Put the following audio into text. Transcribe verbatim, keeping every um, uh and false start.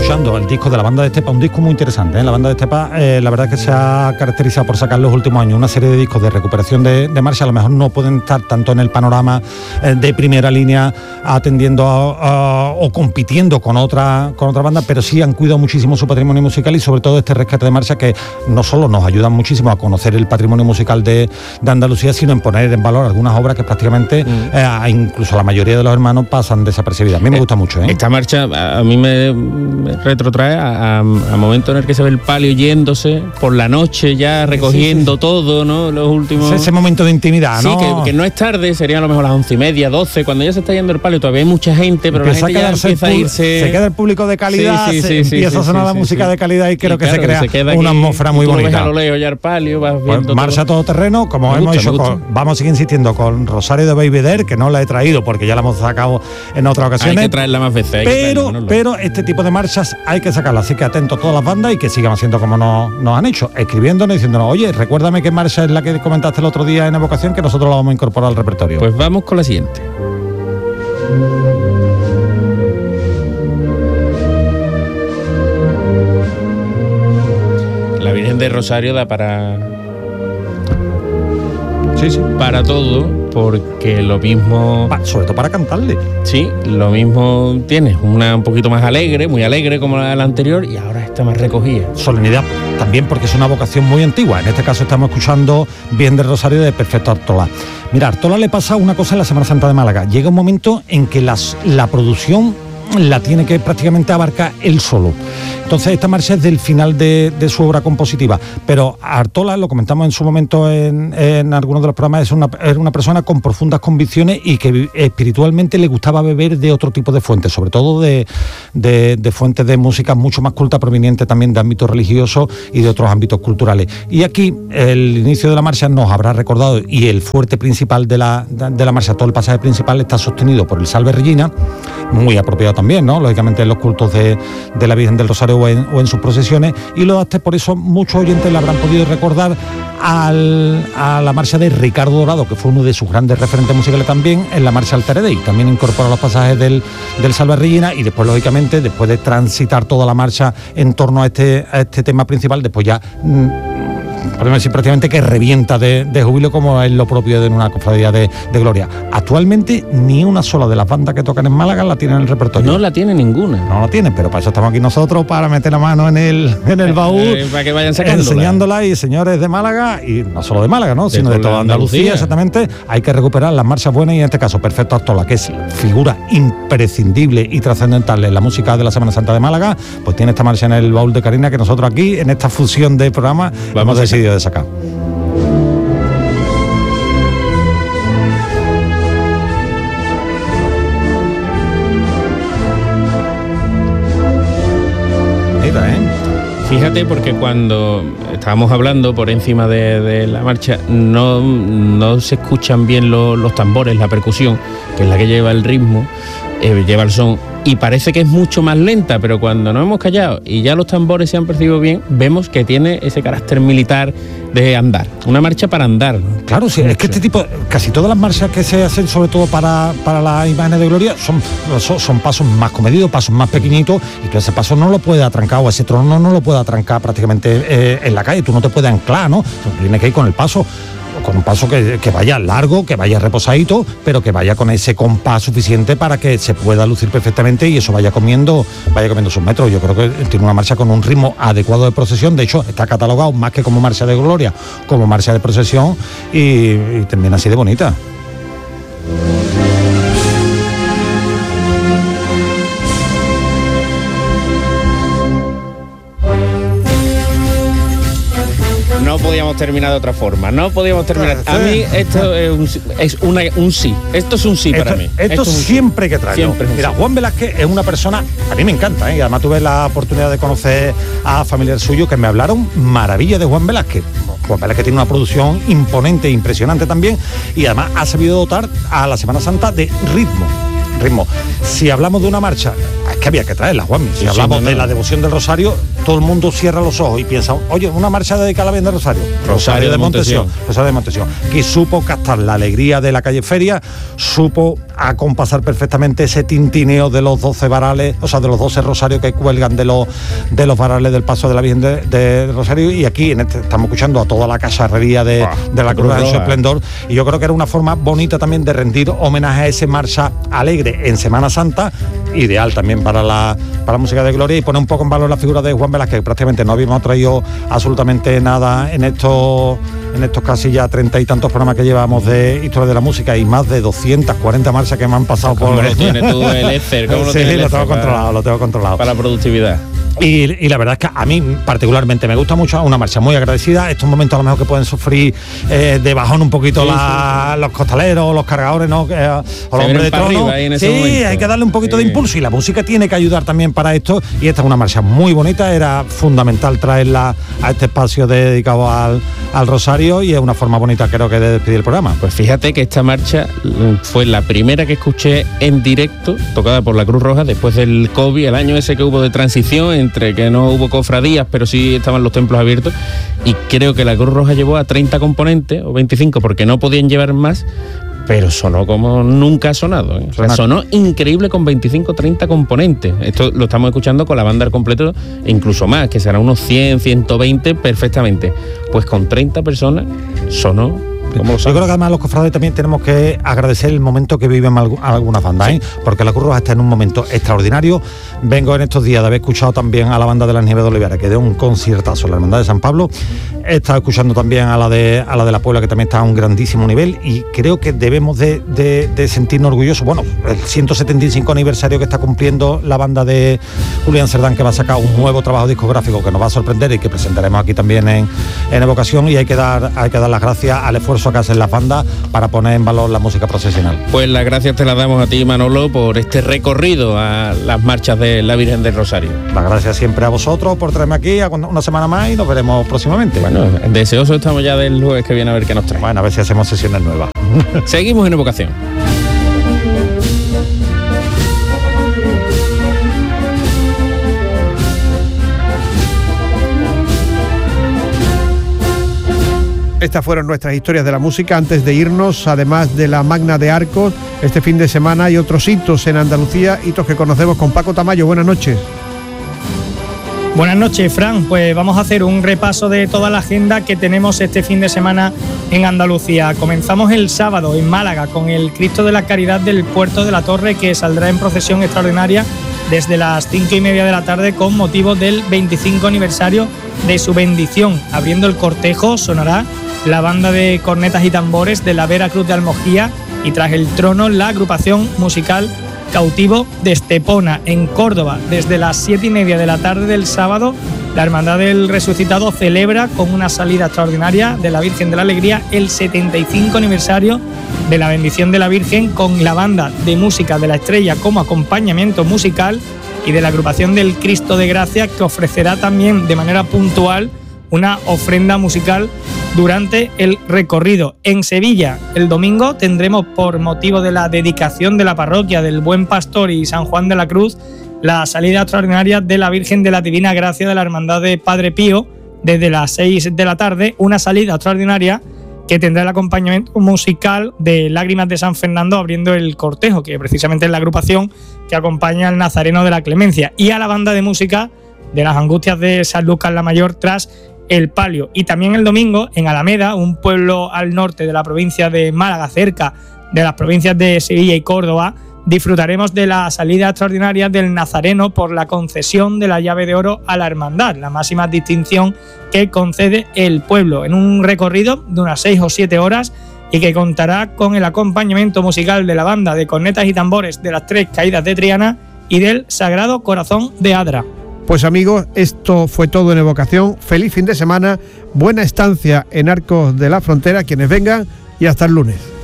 escuchando el disco de la Banda de Estepa, un disco muy interesante, ¿eh? La Banda de Estepa, eh, la verdad es que se ha caracterizado por sacar en los últimos años una serie de discos de recuperación de, de marcha. A lo mejor no pueden estar tanto en el panorama eh, de primera línea atendiendo a, a, o compitiendo con otra, con otra banda, pero sí han cuidado muchísimo su patrimonio musical y sobre todo este rescate de marcha que no solo nos ayudan muchísimo a conocer el patrimonio musical de, de Andalucía, sino en poner en valor algunas obras que prácticamente mm. eh, incluso la mayoría de los hermanos pasan desapercibidas. A mí me gusta mucho, ¿eh? Esta marcha a mí me, me retrotrae a, a, a momento en el que se ve el palio yéndose por la noche ya recogiendo sí, sí. todo, ¿no? Los últimos... Ese momento de intimidad, ¿no? Sí, que, que no es tarde, serían a lo mejor las once y media, doce, cuando ya se está yendo el palio todavía hay mucha gente, pero empieza la gente ya empieza a irse... Se queda el público de calidad, sí, sí, sí, empieza sí, a sonar sí, la sí, música sí. de calidad y creo y que claro, se crea se queda una aquí, atmósfera muy bonita. Ves a lo lejos ya el palio, vas viendo pues, marcha todo terreno, como me hemos gusta, hecho con, vamos a seguir insistiendo con Rosario de Baby There, que no la he traído porque ya la hemos sacado en otras ocasiones. Hay que traerla más veces. Pero, pero este tipo de marchas hay que sacarlas, así que atentos a todas las bandas y que sigan haciendo como nos, nos han hecho, escribiéndonos, diciéndonos, oye, recuérdame qué marcha es la que comentaste el otro día en Evocación, que nosotros la vamos a incorporar al repertorio. Pues vamos con la siguiente. La Virgen de Rosario da para... Sí, sí. Para todo, porque lo mismo... Sobre todo para cantarle. Sí, lo mismo tienes, una un poquito más alegre, muy alegre como la, la anterior, y ahora está más recogida. Solemnidad también porque es una vocación muy antigua. En este caso estamos escuchando Virgen de Rosario de Perfecto Artola. Mira, a Artola le pasa una cosa en la Semana Santa de Málaga. Llega un momento en que las, la producción la tiene que prácticamente abarcar él solo. Entonces esta marcha es del final de, de su obra compositiva, pero Artola, lo comentamos en su momento en, en algunos de los programas, es una, era una persona con profundas convicciones y que espiritualmente le gustaba beber de otro tipo de fuentes, sobre todo de, de, de fuentes de música mucho más culta, proveniente también de ámbitos religiosos y de otros ámbitos culturales. Y aquí el inicio de la marcha nos habrá recordado, y el fuerte principal de la, de la marcha, todo el pasaje principal está sostenido por el Salve Regina, muy apropiado también, ¿no? Lógicamente en los cultos de, de la Virgen del Rosario o en, o en sus procesiones, y lo daste, por eso muchos oyentes le habrán podido recordar al, a la marcha de Ricardo Dorado, que fue uno de sus grandes referentes musicales también, en la marcha Altere Dei. También incorpora los pasajes del, del Salve Regina, y después, lógicamente, después de transitar toda la marcha en torno a este, a este tema principal, después ya... Mmm, podemos decir prácticamente que revienta de, de júbilo, como es lo propio de una cofradía de, de gloria. Actualmente ni una sola de las bandas que tocan en Málaga la tienen en el repertorio. No la tiene ninguna. No la tienen, pero para eso estamos aquí nosotros, para meter la mano en el, en el baúl, eh, para que vayan sacándola, enseñándola. Y señores de Málaga, y no solo de Málaga, ¿no? sino de, de toda Andalucía, Andalucía, exactamente, hay que recuperar las marchas buenas, y en este caso Perfecto Artola, que es figura imprescindible y trascendental en la música de la Semana Santa de Málaga, pues tiene esta marcha en el baúl de Karina, que nosotros aquí, en esta fusión de programas, vamos hemos decidido de sacar. Mira, ¿eh? Fíjate, porque cuando estábamos hablando por encima de, de la marcha, no, no se escuchan bien lo, los tambores, la percusión, que es la que lleva el ritmo, eh, lleva el son, y parece que es mucho más lenta, pero cuando nos hemos callado y ya los tambores se han percibido bien, vemos que tiene ese carácter militar de andar, una marcha para andar. Claro, sí, es que este tipo, casi todas las marchas que se hacen, sobre todo para, para las imágenes de gloria, son, son, son pasos más comedidos, pasos más pequeñitos, y tú ese paso no lo puedes atrancar, o ese trono no lo puedes atrancar prácticamente eh, en la calle, tú no te puedes anclar, ¿no? Tú tienes que ir con el paso, con un paso que, que vaya largo, que vaya reposadito, pero que vaya con ese compás suficiente para que se pueda lucir perfectamente y eso vaya comiendo, vaya comiendo sus metros. Yo creo que tiene una marcha con un ritmo adecuado de procesión, de hecho está catalogado más que como marcha de gloria, como marcha de procesión, y, y también así de bonita. No podíamos terminar de otra forma, no podíamos terminar. A mí esto es un, es una, un sí, esto es un sí esto, para mí. Esto, esto siempre hay que traerlo. Mira, sí. Juan Velázquez es una persona, a mí me encanta, ¿eh? Y además tuve la oportunidad de conocer a familiares suyos que me hablaron maravilla de Juan Velázquez. Juan Velázquez tiene una producción imponente e impresionante también, y además ha sabido dotar a la Semana Santa de ritmo. ritmo. Si hablamos de una marcha, es que que había que traerla, Juanmi. Si sí, hablamos sí, no, de no. la devoción del Rosario, todo el mundo cierra los ojos y piensa, oye, una marcha dedicada a la Virgen del Rosario. Rosario, Rosario de de Montesión. Montesión. Rosario de Montesión. Que supo captar la alegría de la calle Feria, supo acompasar perfectamente ese tintineo de los doce varales, o sea, de los doce rosarios que cuelgan de los de los varales del paso de la Virgen de, de Rosario. Y aquí en este, estamos escuchando a toda la cacharrería de, Buah, de la Cruz en su Roja. esplendor. Y yo creo que era una forma bonita también de rendir homenaje a ese marcha alegre en Semana Santa, ideal también para la, para la música de gloria, y poner un poco en valor la figura de Juan Velázquez. Prácticamente no habíamos traído absolutamente nada en estos en estos casi ya treinta y tantos programas que llevamos de historia de la música, y más de doscientas cuarenta marchas que me han pasado por... ¿Cómo lo tienes tú, el Ether? ¿Cómo lo Sí, tienes el lo Ether tengo para- controlado, lo tengo controlado. Para la productividad. Y, y la verdad es que a mí particularmente me gusta mucho, una marcha muy agradecida. Estos momentos a lo mejor que pueden sufrir eh, de bajón un poquito Sí, la, los costaleros, los cargadores, ¿no? Eh, o los hombres vienen de para trono. arriba ahí en ese Sí, momento. hay que darle un poquito Sí. de impulso, y la música tiene que ayudar también para esto. Y esta es una marcha muy bonita, era fundamental traerla a este espacio dedicado al, al Rosario, y es una forma bonita, creo que, de despedir el programa. Pues fíjate que esta marcha mm, fue la primera que escuché en directo, tocada por la Cruz Roja, después del COVID, el año ese que hubo de transición, entre que no hubo cofradías, pero sí estaban los templos abiertos, y creo que la Cruz Roja llevó a treinta componentes, o veinticinco, porque no podían llevar más, pero sonó como nunca ha sonado, ¿eh? O sea, Suena- sonó increíble con veinticinco, treinta componentes. Esto lo estamos escuchando con la banda al completo, e incluso más, que serán unos cien, ciento veinte perfectamente. Pues con treinta personas sonó como lo Yo creo saben. que además los cofrades también tenemos que agradecer el momento que viven algu- algunas bandas, ¿eh? Porque la Cruz Roja está en un momento extraordinario. Vengo en estos días de haber escuchado también a la banda de las Nieves de Olivera, que dio un conciertazo, la Hermandad de San Pablo. He estado escuchando también a la de a la de la Puebla, que también está a un grandísimo nivel, y creo que debemos de, de- de sentirnos orgullosos. Bueno, el ciento setenta y cinco aniversario que está cumpliendo la banda de Julián Cerdán, que va a sacar un nuevo trabajo discográfico que nos va a sorprender y que presentaremos aquí también en, en Evocación, y hay que dar hay que dar las gracias al esfuerzo que hacen las bandas para poner en valor la música procesional. Pues las gracias te las damos a ti, Manolo, por este recorrido a las marchas de la Virgen del Rosario. Las gracias siempre a vosotros por traerme aquí a una semana más, y nos veremos próximamente. Bueno, deseosos estamos ya del jueves que viene a ver qué nos trae. Bueno, a ver si hacemos sesiones nuevas. Seguimos en Evocación. Estas fueron nuestras historias de la música. Antes de irnos, además de la Magna de Arcos, este fin de semana hay otros hitos en Andalucía, hitos que conocemos con Paco Tamayo. Buenas noches. Buenas noches, Fran. Pues vamos a hacer un repaso de toda la agenda que tenemos este fin de semana en Andalucía. Comenzamos el sábado en Málaga con el Cristo de la Caridad del Puerto de la Torre, que saldrá en procesión extraordinaria desde las cinco y media de la tarde con motivo del veinticinco aniversario de su bendición. Abriendo el cortejo sonará la banda de cornetas y tambores de la Vera Cruz de Almojía, y tras el trono la agrupación musical Cautivo de Estepona. En Córdoba, desde las siete y media de la tarde del sábado, la Hermandad del Resucitado celebra con una salida extraordinaria de la Virgen de la Alegría el setenta y cinco aniversario de la bendición de la Virgen, con la banda de música de la Estrella como acompañamiento musical, y de la agrupación del Cristo de Gracia, que ofrecerá también de manera puntual una ofrenda musical durante el recorrido. En Sevilla, el domingo, tendremos, por motivo de la dedicación de la parroquia del Buen Pastor y San Juan de la Cruz, la salida extraordinaria de la Virgen de la Divina Gracia de la Hermandad de Padre Pío desde las seis de la tarde, una salida extraordinaria que tendrá el acompañamiento musical de Lágrimas de San Fernando abriendo el cortejo, que precisamente es la agrupación que acompaña al Nazareno de la Clemencia, y a la banda de música de las Angustias de San Lucas la Mayor tras el palio. Y también el domingo en Alameda, un pueblo al norte de la provincia de Málaga, cerca de las provincias de Sevilla y Córdoba, disfrutaremos de la salida extraordinaria del Nazareno por la concesión de la llave de oro a la hermandad, la máxima distinción que concede el pueblo, en un recorrido de unas seis o siete horas, y que contará con el acompañamiento musical de la banda de cornetas y tambores de las Tres Caídas de Triana y del Sagrado Corazón de Adra. Pues amigos, esto fue todo en Evocación. Feliz fin de semana, buena estancia en Arcos de la Frontera, quienes vengan, y hasta el lunes.